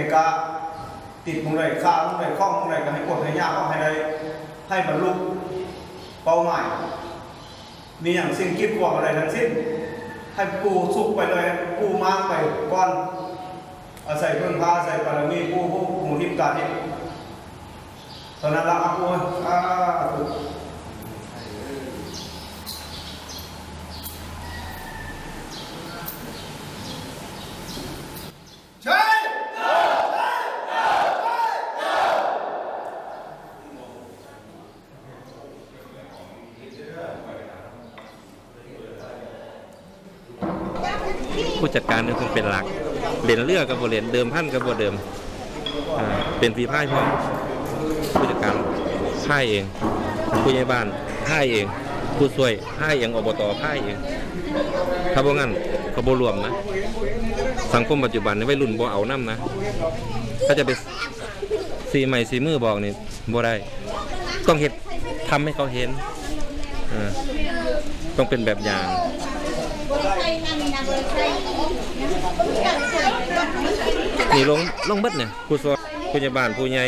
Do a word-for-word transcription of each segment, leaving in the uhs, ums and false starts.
กะติดมุงไหนข้าวมุงไหนคล้องมุงไหนก็ให้กดให้ยากก็ให้ได้ให้บรรลุเป้าหมายมีอย่างสิ่งคิดกว่าอะไรทั้งสิ้นให้กูสุกไปเลยกูมากไปก่อนอาศัยเพื่อนพาอาศัยบารมีกูผู้หมู่ทิพย์กาทิพย์ตอนนั้นละอากูอ่าผู้จัดการนี่คือเป็นหลักเรียนเรือกับโบเรียนเดิมพันกับโบเดิมเป็นฝีพายพ่อผู้จัดการพายเองผู้ใหญ่บ้านพายเองผู้ช่วยพายเองอบตพายเองถ้าบ่งั้นเขาบ่รวมนะสังคมปัจจุบันในวัยรุ่นบ่เอาน้ำนะถ้าจะไปสีใหม่สีมือบอกนี่บ่ได้ต้องเห็นทำให้เขาเห็นต้องเป็นแบบอย่างนี่ลงลงเบิดเนี่ยผู้สอนผู้ใหญ่บ้านผู้ใหญ่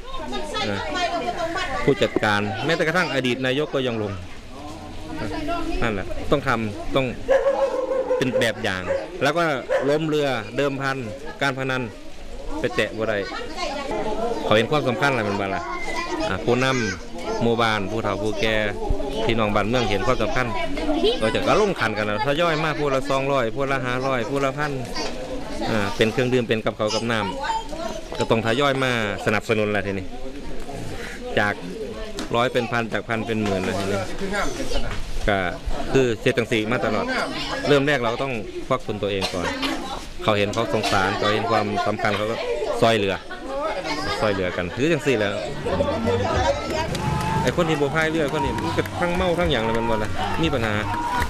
ผู้จัดการแม้แต่กระทั่งอดีตนายกก็ยังลงนั่นแหละต้องทำต้องเป็นแบบอย่างแล้วก็ล้มเรือเดิมพันการพนันไปแตะบ่ได้เขาเห็นความสำคัญอะไรมันบ้างล่ะผู้นำหมู่บ้านผู้เฒ่าผู้แก่พี่น้องบ้านเมืองเห็นความสำคัญเราจะก็ลงขันกันนะทยอยมากผู้ละสองร้อยผู้ละห้าร้อยผู้ละพันอ่าเป็นเครื่องดื่มเป็นกับเขากับน้ำก็ต้องทยอยมาสนับสนุนอะไรทีนี้จากร้อยเป็นพันจากพันเป็นหมื่นอะไรทีนี้ก็คือเจตังสีมาตลอดเริ่มแรกเราก็ต้องควักทุนตัวเองก่อนเขาเห็นเขาสงสารเขาเห็นความสำคัญเขาก็ซอยเหลือซอยเหลือกันถือจังสี่แล้วไอ้คนที่โบพายเรือคนนี้มันก็ทั้งเมาทั้งอย่างเลยมันหมดเลยมีปัญหา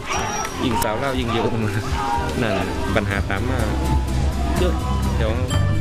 ยิงสาวเล่ายิงเยอะมันนั่นปัญหาตามมาเยอะเดี๋ยว